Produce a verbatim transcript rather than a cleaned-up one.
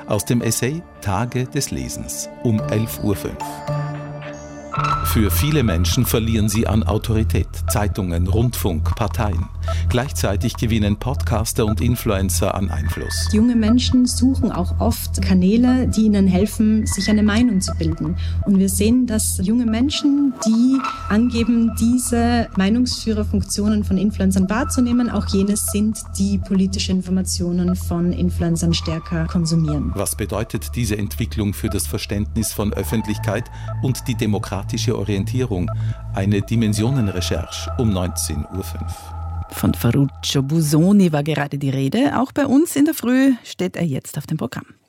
Aus dem Essay Tage des Lesens um elf Uhr fünf. Für viele Menschen verlieren sie an Autorität. Zeitungen, Rundfunk, Parteien. Gleichzeitig gewinnen Podcaster und Influencer an Einfluss. Junge Menschen suchen auch oft Kanäle, die ihnen helfen, sich eine Meinung zu bilden. Und wir sehen, dass junge Menschen, die angeben, diese Meinungsführerfunktionen von Influencern wahrzunehmen, auch jene sind, die politische Informationen von Influencern stärker konsumieren. Was bedeutet diese Entwicklung für das Verständnis von Öffentlichkeit und die demokratische Orientierung? Eine Dimensionenrecherche um neunzehn Uhr fünf. Von Ferruccio Busoni war gerade die Rede. Auch bei uns in der Früh steht er jetzt auf dem Programm.